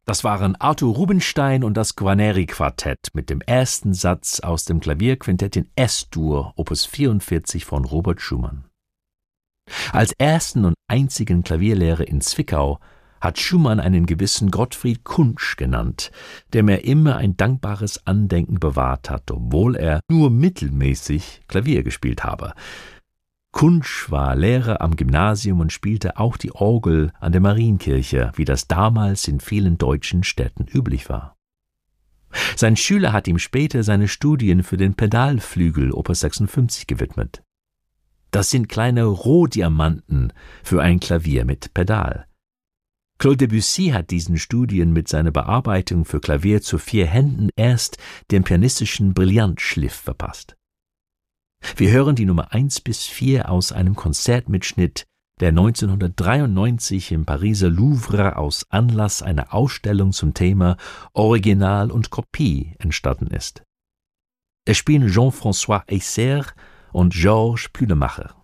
Das waren Arthur Rubinstein und das Guarneri-Quartett mit dem ersten Satz aus dem Klavierquintett in S-Dur, Opus 44 von Robert Schumann. Als ersten und einzigen Klavierlehrer in Zwickau hat Schumann einen gewissen Gottfried Kuntzsch genannt, dem er immer ein dankbares Andenken bewahrt hat, obwohl er nur mittelmäßig Klavier gespielt habe. Kuntzsch war Lehrer am Gymnasium und spielte auch die Orgel an der Marienkirche, wie das damals in vielen deutschen Städten üblich war. Sein Schüler hat ihm später seine Studien für den Pedalflügel Opus 56 gewidmet. Das sind kleine Rohdiamanten für ein Klavier mit Pedal. Claude Debussy hat diesen Studien mit seiner Bearbeitung für Klavier zu 4 Händen erst den pianistischen Brillantschliff verpasst. Wir hören die Nummer 1 bis 4 aus einem Konzertmitschnitt, der 1993 im Pariser Louvre aus Anlass einer Ausstellung zum Thema Original und Kopie entstanden ist. Es spielen Jean-François Heisser und Georges Püdemacher.